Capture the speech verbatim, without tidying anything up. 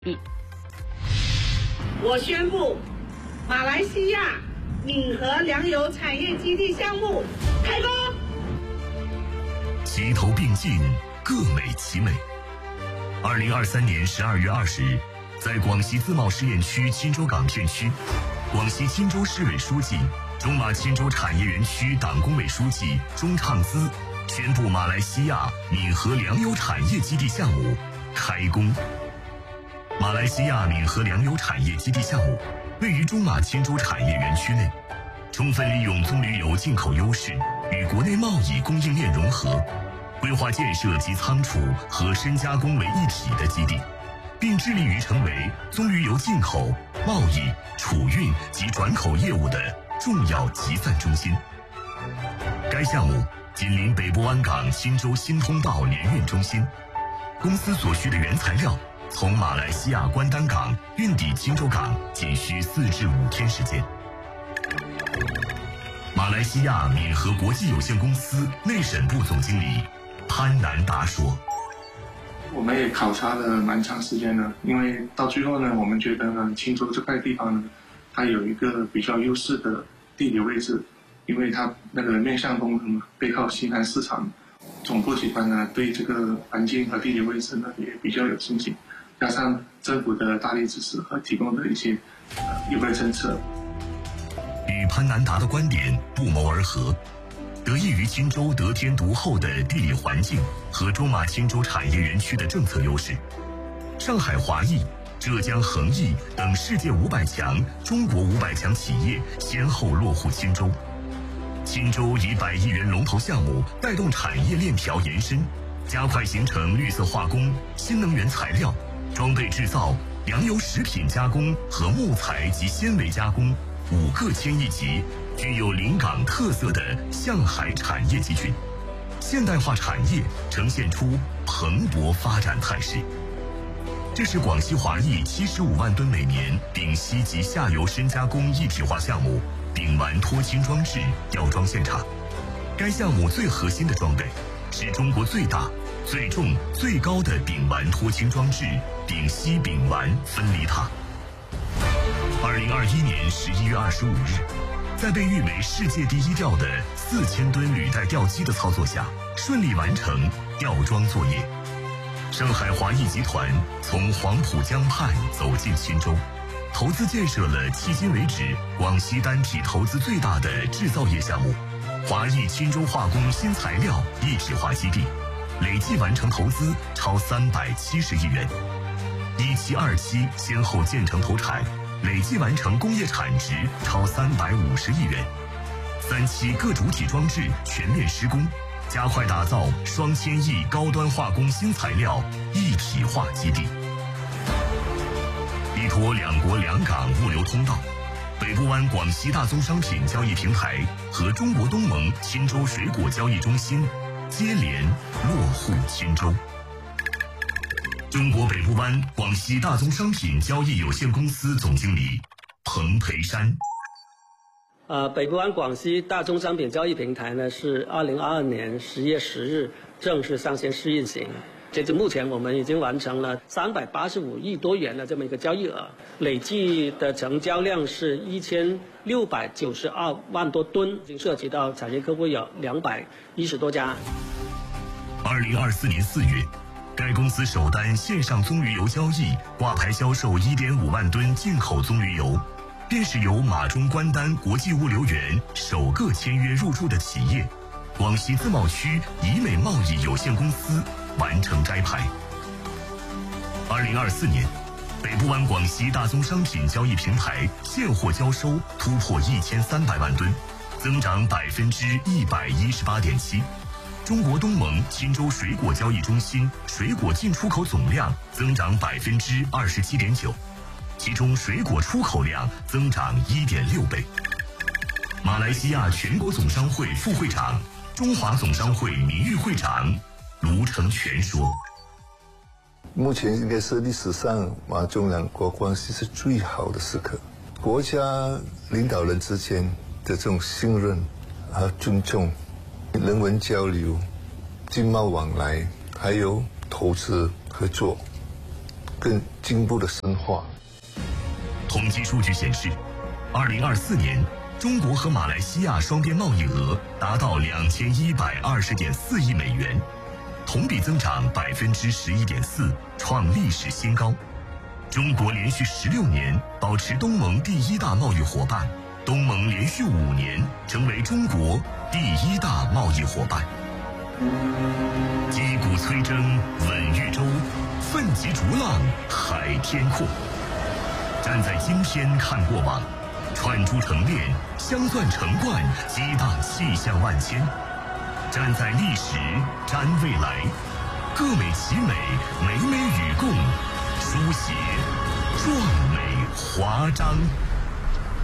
我宣布，马来西亚闽河粮油产业基地项目开工。 齐头并进，各美其美。二零二三年十二月二十日，在广西自贸试验区钦州港片区，广西钦州市委书记、中马钦州产业园区党工委书记钟畅滋宣布马来西亚闽河粮油产业基地项目开工。马来西亚闽河粮油产业基地项目位于中马钦州产业园区内，充分利用棕榈油进口优势与国内贸易供应链融合，规划建设集仓储和深加工为一体的基地，并致力于成为棕榈油进口、贸易、储运及转口业务的重要集散中心。该项目紧邻北部湾港钦州新通道联运中心，公司所需的原材料从马来西亚关丹港运抵钦州港仅需四至五天时间。马来西亚闽河国际有限公司内审部总经理潘南达说：“ 我们也考察了蛮长时间的，因为到最后呢，我们觉得呢，钦州这块地方呢，它有一个比较优势的地理位置，因为它那个面向东嘛，背靠西南市场。总部集团呢，对这个环境和地理位置呢也比较有信心。”加上政府的大力支持和提供的一些呃优惠政策， 与潘南达的观点不谋而合。得益于钦州得天独厚的地理环境和中马钦州产业园区的政策优势，上海华谊、浙江恒益等世界五百强、中国五百强企业先后落户钦州。钦州以百亿元龙头项目带动产业链条延伸，加快形成绿色化工、新能源材料、装备制造、粮油食品加工和木材及纤维加工五个千亿级、具有临港特色的向海产业集群，现代化产业呈现出蓬勃发展态势。这是广西华谊七十五万吨每年丙烯及下游深加工一体化项目丙烷脱氢装置吊装现场。该项目最核心的装备是中国最大、最重、最高的丙烷脱氢装置丙烯丙烷分离塔。二零二一年十一月二十五日，在被誉为世界第一吊的四千吨履带吊机的操作下，顺利完成吊装作业。上海华谊集团从黄浦江畔走进钦州，投资建设了迄今为止广西单体投资最大的制造业项目——华谊钦州化工新材料一体化基地，累计完成投资超三百七十亿元。一期、二期先后建成投产，累计完成工业产值超三百五十亿元。三期各主体装置全面施工，加快打造双千亿高端化工新材料一体化基地。依托两国两港物流通道，北部湾广西大宗商品交易平台和中国东盟钦州水果交易中心接连落户钦州。中国北部湾广西大宗商品交易有限公司总经理彭培山。 呃，北部湾广西大宗商品交易平台呢，是二零二二年十月十日正式上线试运行。截至目前，我们已经完成了三百八十五亿多元的这么一个交易额，累计的成交量是一千六百九十二万多吨，已经涉及到产业客户有两百一十多家。 二零二四年四月，该公司首单线上棕榈油交易挂牌销售一点五万吨进口棕榈油，便是由马中关丹国际物流园首个签约入驻的企业——广西自贸区怡美贸易有限公司完成摘牌。二零二四年，北部湾广西大宗商品交易平台现货交收突破一千三百万吨，增长百分之一百一十八点七。中国东盟钦州水果交易中心水果进出口总量增长百分之二十七点九，其中水果出口量增长一点六倍。马来西亚全国总商会副会长、中华总商会名誉会长卢成全说：“ 目前应该是历史上马中两国关系是最好的时刻，国家领导人之间的这种信任和尊重。”人文交流、经贸往来，还有投资合作， 更进一步的深化。 统计数据显示，二零二四年中国和马来西亚双边贸易额达到两千一百二十点四亿美元，同比增长百分之十一点四，创历史新高。中国连续十六年保持东盟第一大贸易伙伴，东盟连续五年成为中国第一大贸易伙伴。击鼓催征稳豫州，奋楫逐浪海天阔。站在今天看过往，串珠成链，镶钻成冠，激荡气象万千。站在历史，瞻未来，各美其美，美美与共，书写壮美华章。